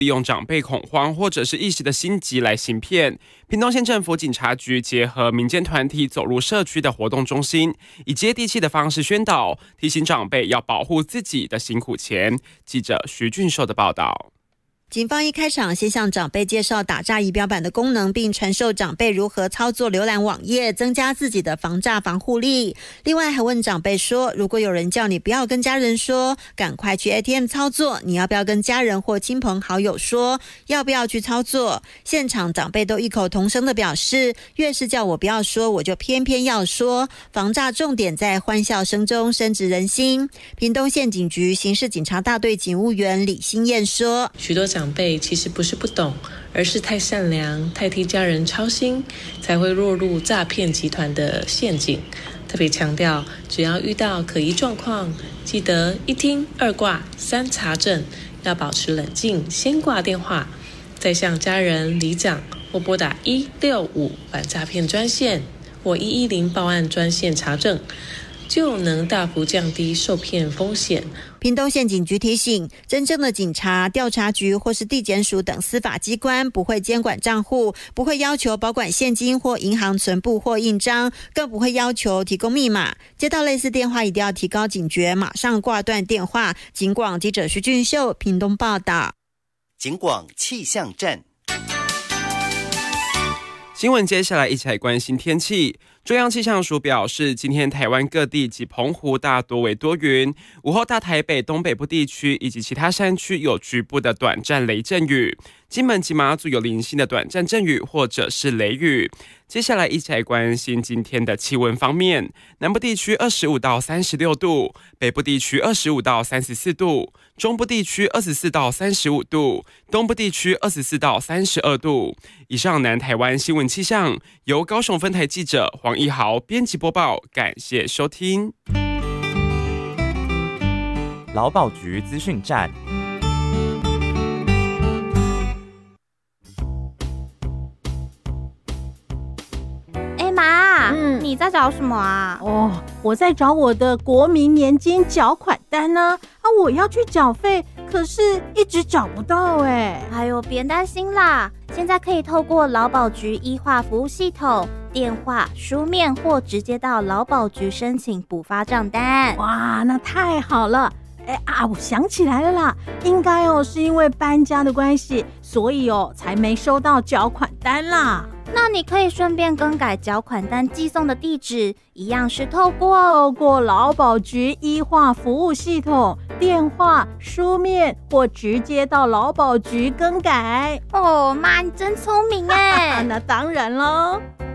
利用长辈恐慌或者是一时的心急来行骗。屏东县政府警察局结合民间团体走入社区的活动中心，以接地气的方式宣导，提醒长辈要保护自己的辛苦钱。记者徐俊寿的报道。 警方一开场先向长辈介绍打诈仪表板的功能，并传授长辈如何操作浏览网页，增加自己的防诈防护力。另外还问长辈说，如果有人叫你不要跟家人说，赶快去 ATM 操作，你要不要跟家人或亲朋好友说，要不要去操作？现场长辈都异口同声的表示，越是叫我不要说，我就偏偏要说。防诈重点在欢笑声中深植人心。屏东县警局刑事警察大队警务员李新燕说， 许多长辈其实不是不懂，而是太善良，太替家人操心，才会落入诈骗集团的陷阱。特别强调，只要遇到可疑状况，记得一听二挂三查证，要保持冷静，先挂电话，再向家人、里长或拨打165反诈骗专线或110报案专线查证，就能大幅降低受骗风险。 屏东县警局提醒，真正的警察、调查局或是地检署等司法机关不会监管账户，不会要求保管现金或银行存簿或印章，更不会要求提供密码。接到类似电话一定要提高警觉，马上挂断电话。警广记者徐俊秀屏东报道。 警广气象站。 新闻接下来一起来关心天气。中央气象署表示，今天台湾各地及澎湖大多为多云，午后大台北东北部地区以及其他山区有局部的短暂雷阵雨，金门及马祖有零星的短暂阵雨或者是雷雨。接下来一起来关心今天的气温方面，南部地区25到36度，北部地区25到34度，中部地区24到35度，东部地区24到32度。以上南台湾新闻气象由高雄分台记者黄一豪编辑播报，感谢收听。 劳保局资讯站。 妈，你在找什么啊？ 我在找我的国民年金缴款单呢。我要去缴费，可是一直找不到哎呦，别担心啦，现在可以透过劳保局医化服务系统，电话、书面或直接到劳保局申请补发账单。 哇，那太好了。我想起来了啦，应该是因为搬家的关系，所以才没收到缴款单啦。 那你可以顺便更改缴款单寄送的地址，一样是透过劳保局医化服务系统，电话、书面或直接到劳保局更改。 妈，你真聪明哎！ 那当然咯。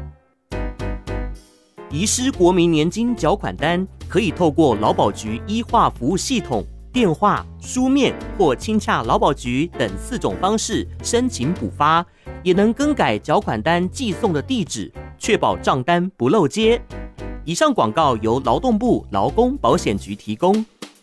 遗失国民年金缴款单，可以透过劳保局医化服务系统、电话、书面或亲洽劳保局等4种方式申请补发，也能更改缴款单寄送的地址，确保账单不漏接。以上广告由劳动部劳工保险局提供。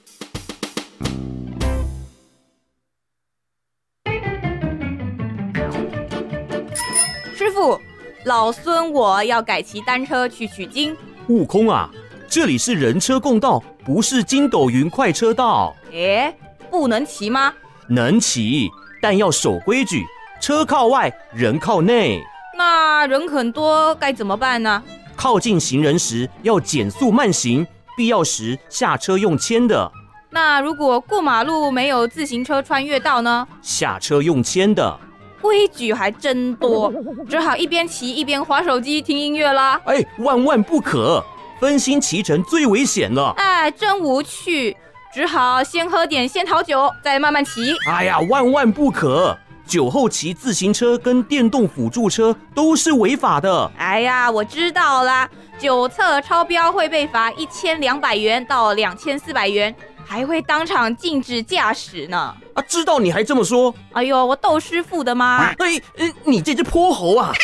师傅，老孙我要改骑单车去取经。 悟空啊，这里是人车共道，不是筋斗云快车道。 不能骑吗？ 能骑，但要守规矩，车靠外，人靠内。 那人很多该怎么办呢？ 靠近行人时要减速慢行，必要时下车用牵的。 那如果过马路没有自行车穿越道呢？ 下车用牵的。 规矩还真多，只好一边骑一边滑手机听音乐啦。 万万不可，分心骑乘最危险了。 真无趣，只好先喝点仙桃酒，再慢慢骑。 万万不可，酒后骑自行车跟电动辅助车都是违法的。 我知道啦，酒测超标会被罚1200元到2400元。还会当场禁止驾驶呢。 知道你还这么说？ 我窦师傅的吗？ 你这只泼猴啊！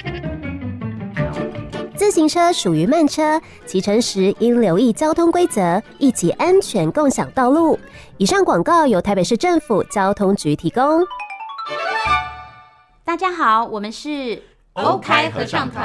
自行车属于慢车，骑乘时应留意交通规则，一起安全共享道路。以上广告由台北市政府交通局提供。 大家好，我们是欧开合唱团。